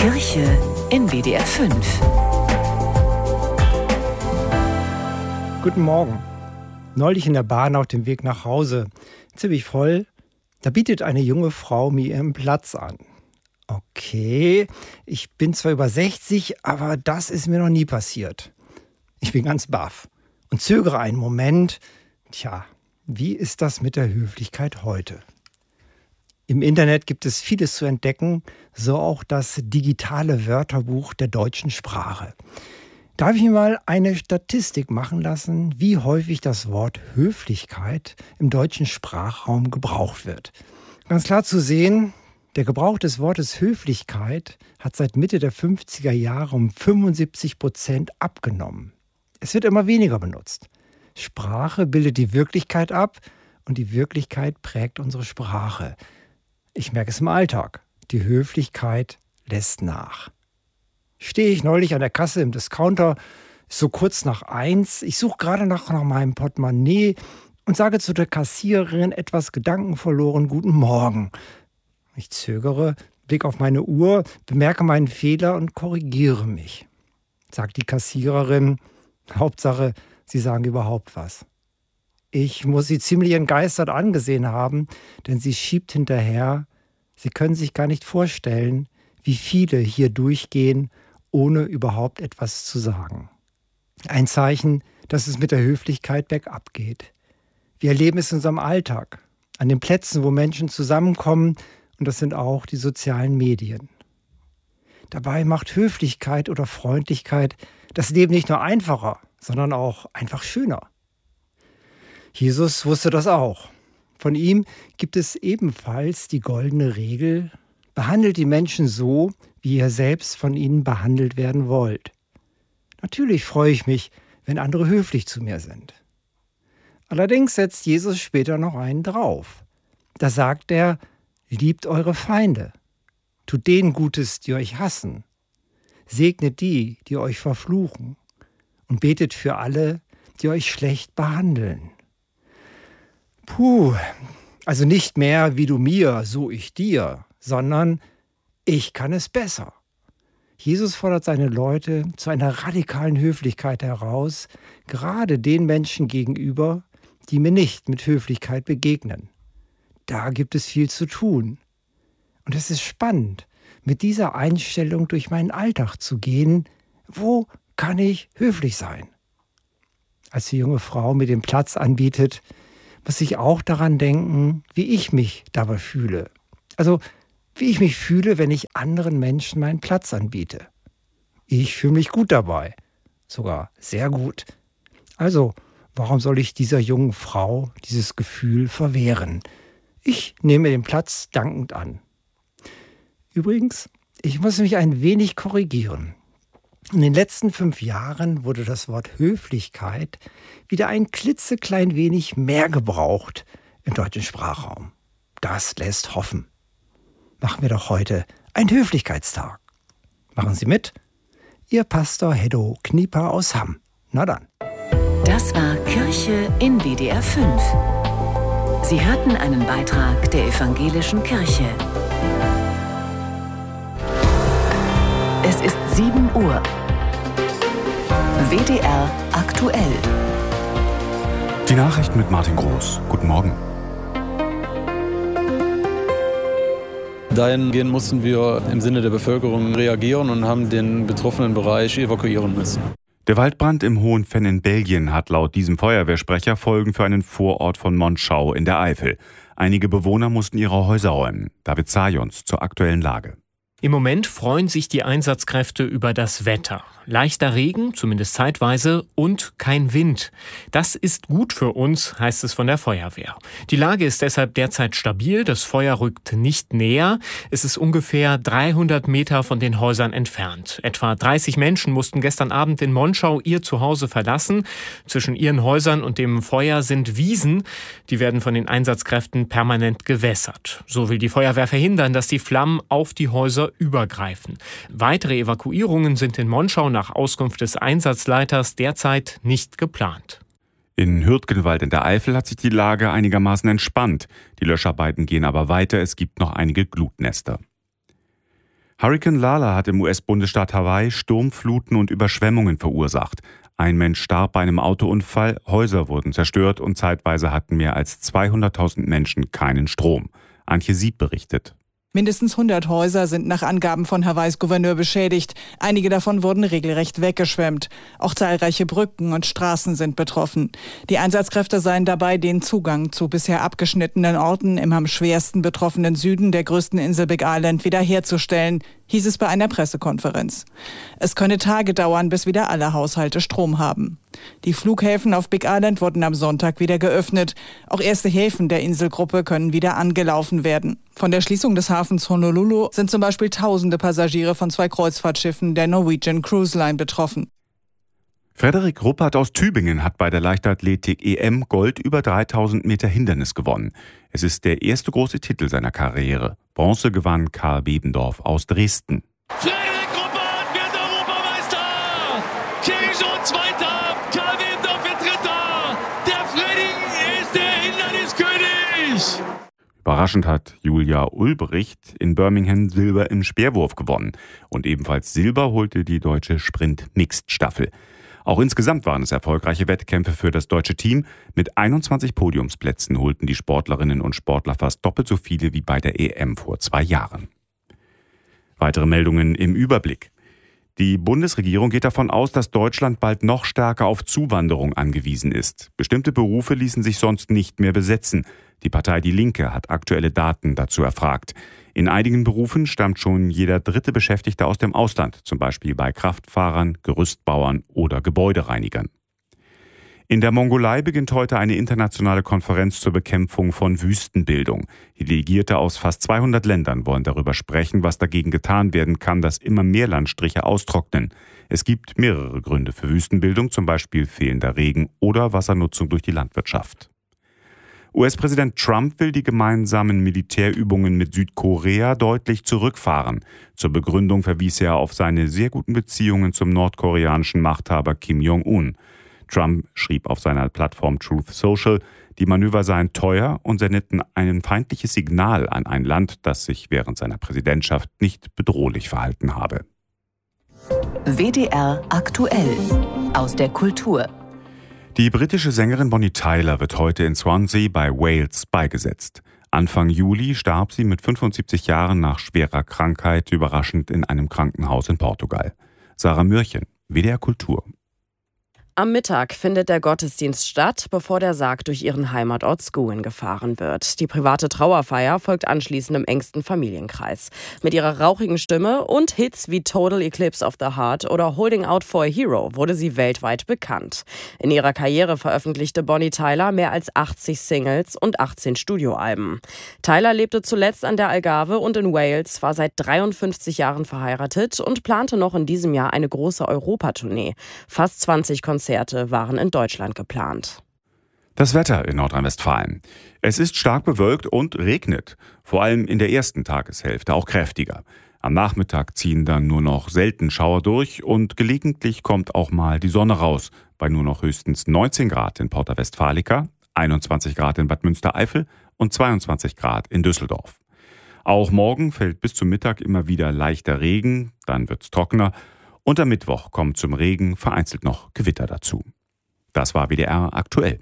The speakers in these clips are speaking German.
Kirche in WDR 5. Guten Morgen. Neulich in der Bahn auf dem Weg nach Hause, ziemlich voll, da bietet eine junge Frau mir ihren Platz an. Okay, ich bin zwar über 60, aber das ist mir noch nie passiert. Ich bin ganz baff und zögere einen Moment. Tja, wie ist das mit der Höflichkeit heute? Im Internet gibt es vieles zu entdecken, so auch das digitale Wörterbuch der deutschen Sprache. Da habe ich mir mal eine Statistik machen lassen, wie häufig das Wort Höflichkeit im deutschen Sprachraum gebraucht wird. Ganz klar zu sehen, der Gebrauch des Wortes Höflichkeit hat seit Mitte der 50er Jahre um 75% abgenommen. Es wird immer weniger benutzt. Sprache bildet die Wirklichkeit ab und die Wirklichkeit prägt unsere Sprache. Ich merke es im Alltag. Die Höflichkeit lässt nach. Stehe ich neulich an der Kasse im Discounter, ist so kurz nach 1. Ich suche gerade nach meinem Portemonnaie und sage zu der Kassiererin etwas gedankenverloren: Guten Morgen. Ich zögere, blicke auf meine Uhr, bemerke meinen Fehler und korrigiere mich. Sagt die Kassiererin: Hauptsache, Sie sagen überhaupt was. Ich muss sie ziemlich entgeistert angesehen haben, denn sie schiebt hinterher: Sie können sich gar nicht vorstellen, wie viele hier durchgehen, ohne überhaupt etwas zu sagen. Ein Zeichen, dass es mit der Höflichkeit bergab geht. Wir erleben es in unserem Alltag, an den Plätzen, wo Menschen zusammenkommen, und das sind auch die sozialen Medien. Dabei macht Höflichkeit oder Freundlichkeit das Leben nicht nur einfacher, sondern auch einfach schöner. Jesus wusste das auch. Von ihm gibt es ebenfalls die goldene Regel: Behandelt die Menschen so, wie ihr selbst von ihnen behandelt werden wollt. Natürlich freue ich mich, wenn andere höflich zu mir sind. Allerdings setzt Jesus später noch einen drauf. Da sagt er: Liebt eure Feinde. Tut denen Gutes, die euch hassen. Segnet die, die euch verfluchen. Und betet für alle, die euch schlecht behandeln. Puh, also nicht mehr wie du mir, so ich dir, sondern ich kann es besser. Jesus fordert seine Leute zu einer radikalen Höflichkeit heraus, gerade den Menschen gegenüber, die mir nicht mit Höflichkeit begegnen. Da gibt es viel zu tun. Und es ist spannend, mit dieser Einstellung durch meinen Alltag zu gehen. Wo kann ich höflich sein? Als die junge Frau mir den Platz anbietet, muss ich auch daran denken, wie ich mich dabei fühle. Also, wie ich mich fühle, wenn ich anderen Menschen meinen Platz anbiete. Ich fühle mich gut dabei. Sogar sehr gut. Also, warum soll ich dieser jungen Frau dieses Gefühl verwehren? Ich nehme den Platz dankend an. Übrigens, ich muss mich ein wenig korrigieren. In den letzten 5 Jahren wurde das Wort Höflichkeit wieder ein klitzeklein wenig mehr gebraucht im deutschen Sprachraum. Das lässt hoffen. Machen wir doch heute einen Höflichkeitstag. Machen Sie mit? Ihr Pastor Heddo Knieper aus Hamm. Na dann. Das war Kirche in WDR 5. Sie hörten einen Beitrag der Evangelischen Kirche. Es ist 7 Uhr. WDR aktuell. Die Nachrichten mit Martin Groß. Guten Morgen. Dahingehend mussten wir im Sinne der Bevölkerung reagieren und haben den betroffenen Bereich evakuieren müssen. Der Waldbrand im Hohen Venn in Belgien hat laut diesem Feuerwehrsprecher Folgen für einen Vorort von Monschau in der Eifel. Einige Bewohner mussten ihre Häuser räumen. David Zajons zur aktuellen Lage. Im Moment freuen sich die Einsatzkräfte über das Wetter. Leichter Regen, zumindest zeitweise, und kein Wind. Das ist gut für uns, heißt es von der Feuerwehr. Die Lage ist deshalb derzeit stabil, das Feuer rückt nicht näher. Es ist ungefähr 300 Meter von den Häusern entfernt. Etwa 30 Menschen mussten gestern Abend in Monschau ihr Zuhause verlassen. Zwischen ihren Häusern und dem Feuer sind Wiesen. Die werden von den Einsatzkräften permanent gewässert. So will die Feuerwehr verhindern, dass die Flammen auf die Häuser übergreifen. Weitere Evakuierungen sind in Monschau nach Auskunft des Einsatzleiters derzeit nicht geplant. In Hürtgenwald in der Eifel hat sich die Lage einigermaßen entspannt. Die Löscharbeiten gehen aber weiter, es gibt noch einige Glutnester. Hurrikan Lala hat im US-Bundesstaat Hawaii Sturmfluten und Überschwemmungen verursacht. Ein Mensch starb bei einem Autounfall, Häuser wurden zerstört und zeitweise hatten mehr als 200.000 Menschen keinen Strom. Antje Sieb berichtet. Mindestens 100 Häuser sind nach Angaben von Hawaiis Gouverneur beschädigt. Einige davon wurden regelrecht weggeschwemmt. Auch zahlreiche Brücken und Straßen sind betroffen. Die Einsatzkräfte seien dabei, den Zugang zu bisher abgeschnittenen Orten im am schwersten betroffenen Süden der größten Insel Big Island wiederherzustellen, hieß es bei einer Pressekonferenz. Es könne Tage dauern, bis wieder alle Haushalte Strom haben. Die Flughäfen auf Big Island wurden am Sonntag wieder geöffnet. Auch erste Häfen der Inselgruppe können wieder angelaufen werden. Von der Schließung des Hafens Honolulu sind zum Beispiel tausende Passagiere von 2 Kreuzfahrtschiffen der Norwegian Cruise Line betroffen. Frederik Ruppert aus Tübingen hat bei der Leichtathletik EM Gold über 3000 Meter Hindernis gewonnen. Es ist der erste große Titel seiner Karriere. Bronze gewann Karl Bebendorf aus Dresden. Frederik Ruppert wird Europameister! Kirijo Zweiter, Karl Bebendorf wird Dritter! Der Freddy ist der Hinderniskönig! Überraschend hat Julia Ulbricht in Birmingham Silber im Speerwurf gewonnen. Und ebenfalls Silber holte die deutsche Sprint-Mixed-Staffel. Auch insgesamt waren es erfolgreiche Wettkämpfe für das deutsche Team. Mit 21 Podiumsplätzen holten die Sportlerinnen und Sportler fast doppelt so viele wie bei der EM vor 2 Jahren. Weitere Meldungen im Überblick. Die Bundesregierung geht davon aus, dass Deutschland bald noch stärker auf Zuwanderung angewiesen ist. Bestimmte Berufe ließen sich sonst nicht mehr besetzen. Die Partei Die Linke hat aktuelle Daten dazu erfragt. In einigen Berufen stammt schon jeder 3. Beschäftigte aus dem Ausland, zum Beispiel bei Kraftfahrern, Gerüstbauern oder Gebäudereinigern. In der Mongolei beginnt heute eine internationale Konferenz zur Bekämpfung von Wüstenbildung. Die Delegierte aus fast 200 Ländern wollen darüber sprechen, was dagegen getan werden kann, dass immer mehr Landstriche austrocknen. Es gibt mehrere Gründe für Wüstenbildung, zum Beispiel fehlender Regen oder Wassernutzung durch die Landwirtschaft. US-Präsident Trump will die gemeinsamen Militärübungen mit Südkorea deutlich zurückfahren. Zur Begründung verwies er auf seine sehr guten Beziehungen zum nordkoreanischen Machthaber Kim Jong-un. Trump schrieb auf seiner Plattform Truth Social, die Manöver seien teuer und sendeten ein feindliches Signal an ein Land, das sich während seiner Präsidentschaft nicht bedrohlich verhalten habe. WDR aktuell aus der Kultur. Die britische Sängerin Bonnie Tyler wird heute in Swansea bei Wales beigesetzt. Anfang Juli starb sie mit 75 Jahren nach schwerer Krankheit überraschend in einem Krankenhaus in Portugal. Sarah Mürchen, WDR Kultur. Am Mittag findet der Gottesdienst statt, bevor der Sarg durch ihren Heimatort Scuin gefahren wird. Die private Trauerfeier folgt anschließend im engsten Familienkreis. Mit ihrer rauchigen Stimme und Hits wie Total Eclipse of the Heart oder Holding Out for a Hero wurde sie weltweit bekannt. In ihrer Karriere veröffentlichte Bonnie Tyler mehr als 80 Singles und 18 Studioalben. Tyler lebte zuletzt an der Algarve und in Wales, war seit 53 Jahren verheiratet und plante noch in diesem Jahr eine große Europatournee. Fast 20 Konzerte waren in Deutschland geplant. Das Wetter in Nordrhein-Westfalen. Es ist stark bewölkt und regnet. Vor allem in der ersten Tageshälfte auch kräftiger. Am Nachmittag ziehen dann nur noch selten Schauer durch und gelegentlich kommt auch mal die Sonne raus. Bei nur noch höchstens 19 Grad in Porta Westfalica, 21 Grad in Bad Münstereifel und 22 Grad in Düsseldorf. Auch morgen fällt bis zum Mittag immer wieder leichter Regen, dann wird's trockener. Und am Mittwoch kommt zum Regen vereinzelt noch Gewitter dazu. Das war WDR aktuell.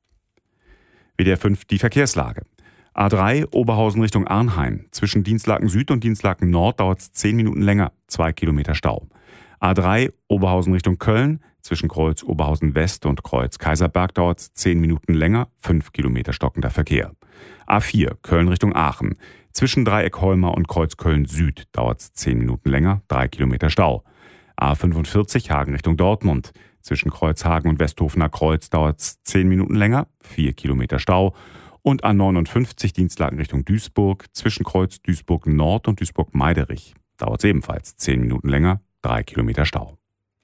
WDR 5 die Verkehrslage. A3 Oberhausen Richtung Arnheim. Zwischen Dienstlaken Süd und Dienstlaken Nord dauert es 10 Minuten länger, 2 Kilometer Stau. A3 Oberhausen Richtung Köln. Zwischen Kreuz Oberhausen West und Kreuz Kaiserberg dauert es 10 Minuten länger, 5 Kilometer stockender Verkehr. A4 Köln Richtung Aachen. Zwischen Dreieck Holmer und Kreuz Köln Süd dauert es 10 Minuten länger, 3 Kilometer Stau. A45 Hagen Richtung Dortmund. Zwischen Kreuzhagen und Westhofener Kreuz dauert es 10 Minuten länger, 4 Kilometer Stau. Und A59 Dienstlaken Richtung Duisburg. Zwischen Kreuz Duisburg Nord und Duisburg Meiderich dauert es ebenfalls 10 Minuten länger, 3 Kilometer Stau.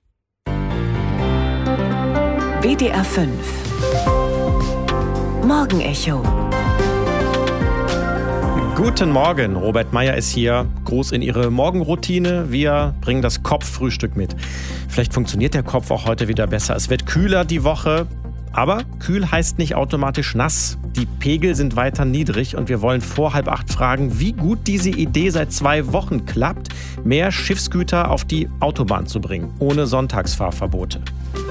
WDR 5 Morgenecho. Guten Morgen, Robert Meyer ist hier. Gruß in Ihre Morgenroutine. Wir bringen das Kopffrühstück mit. Vielleicht funktioniert der Kopf auch heute wieder besser. Es wird kühler die Woche. Aber kühl heißt nicht automatisch nass. Die Pegel sind weiter niedrig und wir wollen vor 7:30 fragen, wie gut diese Idee seit 2 Wochen klappt. mehr Schiffsgüter auf die Autobahn zu bringen, ohne Sonntagsfahrverbote.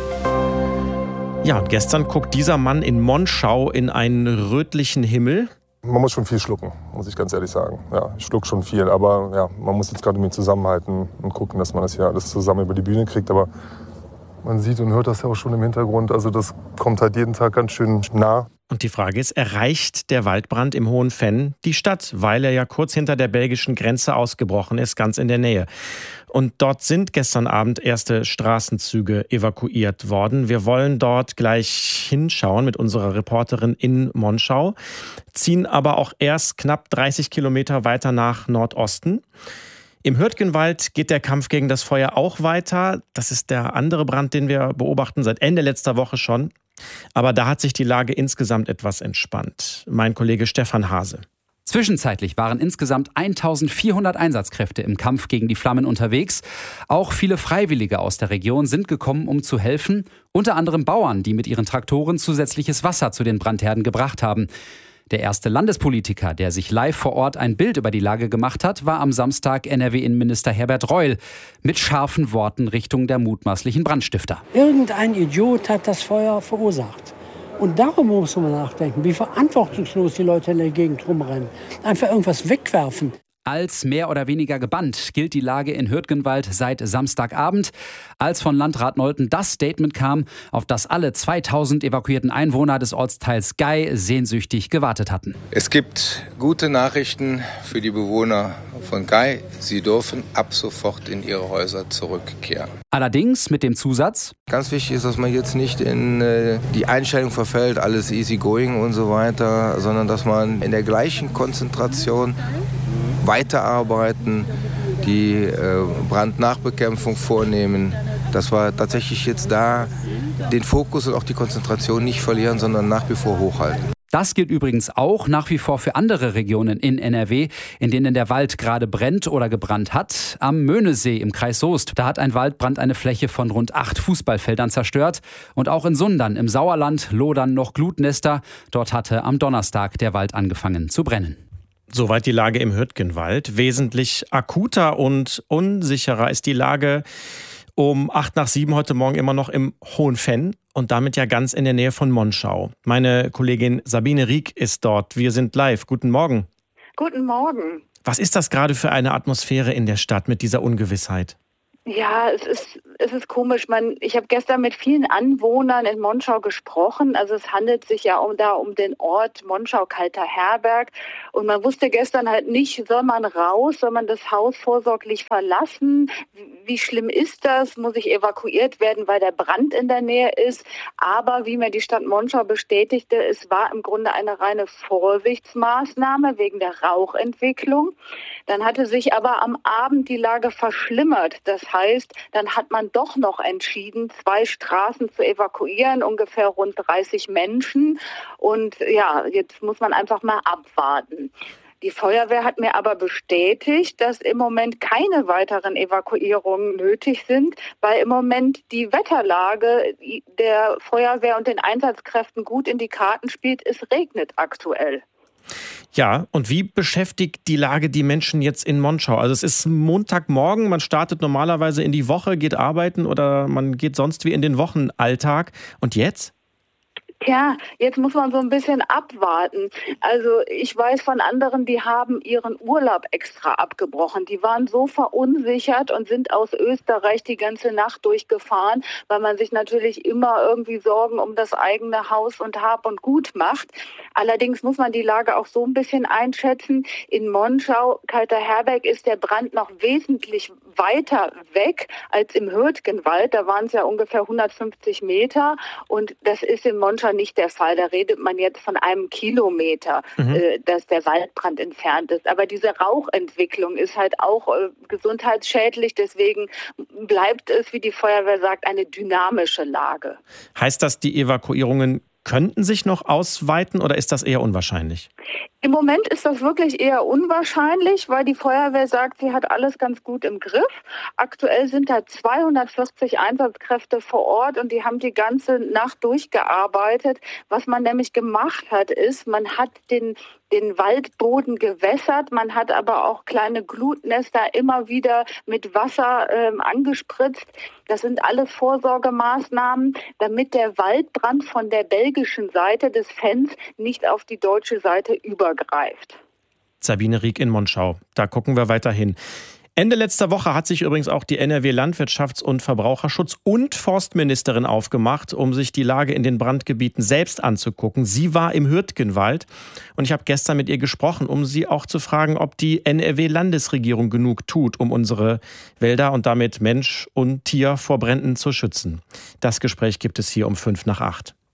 Ja, und gestern guckt dieser Mann in Monschau in einen rötlichen Himmel. Man muss schon viel schlucken, muss ich ganz ehrlich sagen. Ja, ich schluck schon viel, aber ja, man muss jetzt gerade mit zusammenhalten und gucken, dass man das hier alles zusammen über die Bühne kriegt. Aber man sieht und hört das ja auch schon im Hintergrund. Also das kommt halt jeden Tag ganz schön nah. Und die Frage ist, erreicht der Waldbrand im Hohen Venn die Stadt, weil er ja kurz hinter der belgischen Grenze ausgebrochen ist, ganz in der Nähe. Und dort sind gestern Abend erste Straßenzüge evakuiert worden. Wir wollen dort gleich hinschauen mit unserer Reporterin in Monschau, ziehen aber auch erst knapp 30 Kilometer weiter nach Nordosten. Im Hürtgenwald geht der Kampf gegen das Feuer auch weiter. Das ist der andere Brand, den wir beobachten, seit Ende letzter Woche schon. Aber da hat sich die Lage insgesamt etwas entspannt. Mein Kollege Stefan Hase. Zwischenzeitlich waren insgesamt 1400 Einsatzkräfte im Kampf gegen die Flammen unterwegs. Auch viele Freiwillige aus der Region sind gekommen, um zu helfen. Unter anderem Bauern, die mit ihren Traktoren zusätzliches Wasser zu den Brandherden gebracht haben. Der erste Landespolitiker, der sich live vor Ort ein Bild über die Lage gemacht hat, war am Samstag NRW-Innenminister Herbert Reul mit scharfen Worten Richtung der mutmaßlichen Brandstifter. Irgendein Idiot hat das Feuer verursacht. Und darüber muss man nachdenken, wie verantwortungslos die Leute in der Gegend rumrennen. Einfach irgendwas wegwerfen. Als mehr oder weniger gebannt gilt die Lage in Hürtgenwald seit Samstagabend, als von Landrat Nolten das Statement kam, auf das alle 2000 evakuierten Einwohner des Ortsteils Gay sehnsüchtig gewartet hatten. Es gibt gute Nachrichten für die Bewohner von Gay. Sie dürfen ab sofort in ihre Häuser zurückkehren. Allerdings mit dem Zusatz: Ganz wichtig ist, dass man jetzt nicht in die Einstellung verfällt, alles easy going und so weiter, sondern dass man in der gleichen Konzentration weiterarbeiten, die Brandnachbekämpfung vornehmen, dass wir tatsächlich jetzt da den Fokus und auch die Konzentration nicht verlieren, sondern nach wie vor hochhalten. Das gilt übrigens auch nach wie vor für andere Regionen in NRW, in denen der Wald gerade brennt oder gebrannt hat. Am Möhnesee im Kreis Soest, da hat ein Waldbrand eine Fläche von rund 8 Fußballfeldern zerstört. Und auch in Sundern im Sauerland lodern noch Glutnester. Dort hatte am Donnerstag der Wald angefangen zu brennen. Soweit die Lage im Hürtgenwald. Wesentlich akuter und unsicherer ist die Lage um 6:08 heute Morgen immer noch im Hohen Venn und damit ja ganz in der Nähe von Monschau. Meine Kollegin Sabine Rieck ist dort. Wir sind live. Guten Morgen. Guten Morgen. Was ist das gerade für eine Atmosphäre in der Stadt mit dieser Ungewissheit? Ja, es ist komisch. Ich habe gestern mit vielen Anwohnern in Monschau gesprochen. Also es handelt sich ja um den Ort Monschau-Kalter-Herberg. Und man wusste gestern halt nicht, soll man raus, soll man das Haus vorsorglich verlassen? Wie schlimm ist das? Muss ich evakuiert werden, weil der Brand in der Nähe ist? Aber wie mir die Stadt Monschau bestätigte, es war im Grunde eine reine Vorsichtsmaßnahme wegen der Rauchentwicklung. Dann hatte sich aber am Abend die Lage verschlimmert. Das heißt, dann hat man doch noch entschieden, 2 Straßen zu evakuieren, ungefähr rund 30 Menschen. Und ja, jetzt muss man einfach mal abwarten. Die Feuerwehr hat mir aber bestätigt, dass im Moment keine weiteren Evakuierungen nötig sind, weil im Moment die Wetterlage der Feuerwehr und den Einsatzkräften gut in die Karten spielt. Es regnet aktuell. Ja, und wie beschäftigt die Lage die Menschen jetzt in Monschau? Also es ist Montagmorgen, man startet normalerweise in die Woche, geht arbeiten oder man geht sonst wie in den Wochenalltag. Und jetzt? Tja, jetzt muss man so ein bisschen abwarten. Also ich weiß von anderen, die haben ihren Urlaub extra abgebrochen. Die waren so verunsichert und sind aus Österreich die ganze Nacht durchgefahren, weil man sich natürlich immer irgendwie Sorgen um das eigene Haus und Hab und Gut macht. Allerdings muss man die Lage auch so ein bisschen einschätzen. In Monschau, Kalter-Herberg, ist der Brand noch wesentlich weiter weg als im Hürtgenwald. Da waren es ja ungefähr 150 Meter und das ist in Monschau nicht der Fall. Da redet man jetzt von einem Kilometer, dass der Waldbrand entfernt ist. Aber diese Rauchentwicklung ist halt auch gesundheitsschädlich. Deswegen bleibt es, wie die Feuerwehr sagt, eine dynamische Lage. Heißt das, die Evakuierungen könnten sich noch ausweiten oder ist das eher unwahrscheinlich? Im Moment ist das wirklich eher unwahrscheinlich, weil die Feuerwehr sagt, sie hat alles ganz gut im Griff. Aktuell sind da 240 Einsatzkräfte vor Ort und die haben die ganze Nacht durchgearbeitet. Was man nämlich gemacht hat, ist, man hat den Waldboden gewässert, man hat aber auch kleine Glutnester immer wieder mit Wasser angespritzt. Das sind alles Vorsorgemaßnahmen, damit der Waldbrand von der belgischen Seite des Fens nicht auf die deutsche Seite übergreift. Sabine Rieck in Monschau. Da gucken wir weiter hin. Ende letzter Woche hat sich übrigens auch die NRW-Landwirtschafts- und Verbraucherschutz- und Forstministerin aufgemacht, um sich die Lage in den Brandgebieten selbst anzugucken. Sie war im Hürtgenwald und ich habe gestern mit ihr gesprochen, um sie auch zu fragen, ob die NRW-Landesregierung genug tut, um unsere Wälder und damit Mensch und Tier vor Bränden zu schützen. Das Gespräch gibt es hier um 7:55.